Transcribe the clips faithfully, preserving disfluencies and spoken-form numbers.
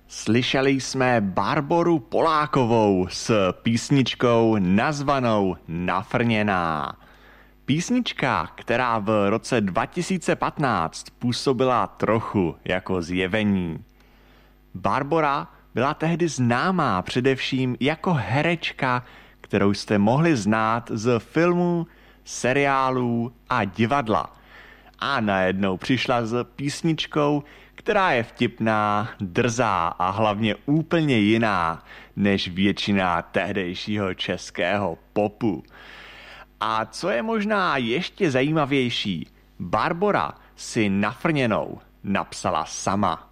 Slyšeli jsme Barboru Polákovou s písničkou nazvanou Nafrněná. Písnička, která v roce dva tisíce patnáct působila trochu jako zjevení. Barbora byla tehdy známá především jako herečka, kterou jste mohli znát z filmů, seriálů a divadla. A najednou přišla s písničkou, která je vtipná, drzá a hlavně úplně jiná než většina tehdejšího českého popu. A co je možná ještě zajímavější, Barbora si Nafrněnou napsala sama.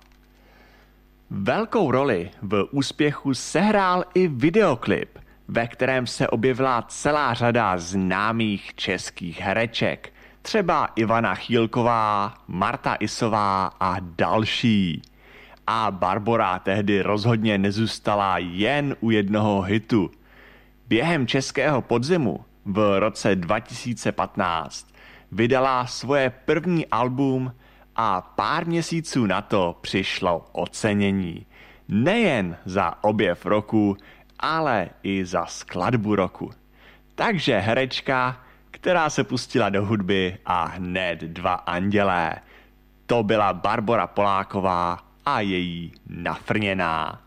Velkou roli v úspěchu sehrál i videoklip, ve kterém se objevila celá řada známých českých hereček, třeba Ivana Chýlková, Marta Isová a další. A Barbora tehdy rozhodně nezůstala jen u jednoho hitu. Během českého podzimu v roce dva tisíce patnáct vydala svoje první album a pár měsíců na to přišlo ocenění. Nejen za objev roku, ale i za skladbu roku. Takže herečka, která se pustila do hudby a hned dva andělé. To byla Barbora Poláková a její Nafrněná.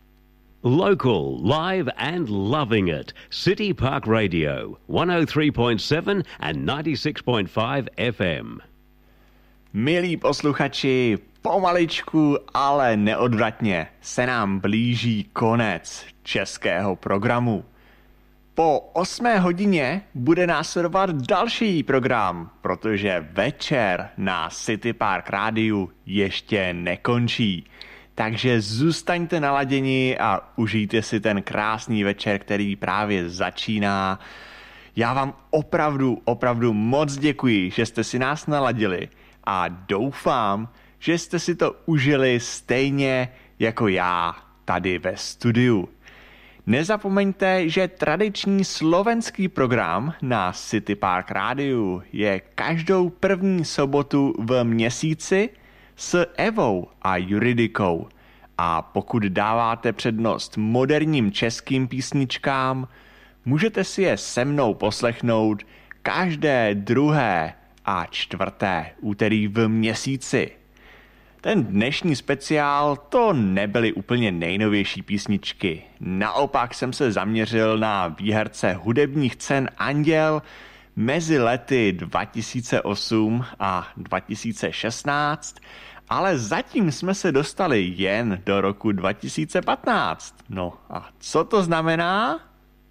Local, live and loving it. City Park Radio, one oh three point seven and ninety-six point five F M. Milí posluchači, pomaličku, ale neodvratně se nám blíží konec českého programu. Po osmé hodině bude následovat další program, protože večer na City Park Rádiu ještě nekončí. Takže zůstaňte naladěni a užijte si ten krásný večer, který právě začíná. Já vám opravdu, opravdu moc děkuji, že jste si nás naladili a doufám, že jste si to užili stejně jako já tady ve studiu. Nezapomeňte, že tradiční slovenský program na City Park Rádiu je každou první sobotu v měsíci s Evou a Juridikou. A pokud dáváte přednost moderním českým písničkám, můžete si je se mnou poslechnout každé druhé a čtvrté úterý v měsíci. Ten dnešní speciál to nebyly úplně nejnovější písničky. Naopak jsem se zaměřil na výherce hudebních cen Anděl mezi lety dva tisíce osm a dva tisíce šestnáct, ale zatím jsme se dostali jen do roku dva tisíce patnáct. No a co to znamená?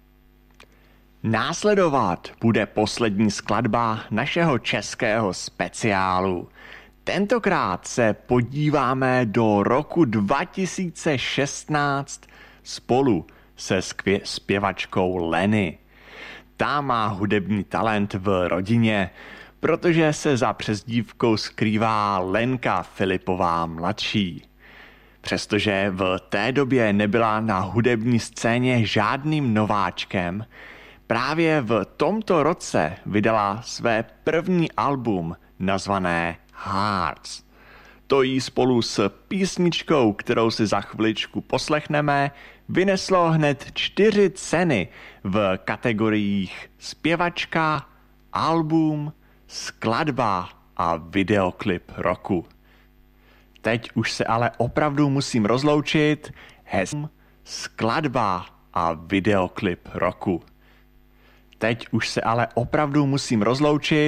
Následovat bude poslední skladba našeho českého speciálu. Tentokrát se podíváme do roku dva tisíce šestnáct spolu se skvě- zpěvačkou Lenny. Ta má hudební talent v rodině, protože se za přezdívkou skrývá Lenka Filipová mladší. Přestože v té době nebyla na hudební scéně žádným nováčkem, právě v tomto roce vydala své první album nazvané Hearts. To jí spolu s písničkou, kterou si za chviličku poslechneme, vyneslo hned čtyři ceny v kategoriích zpěvačka, album, skladba a videoklip roku. Teď už se ale opravdu musím rozloučit. Hezm, skladba a videoklip roku. Teď už se ale opravdu musím rozloučit.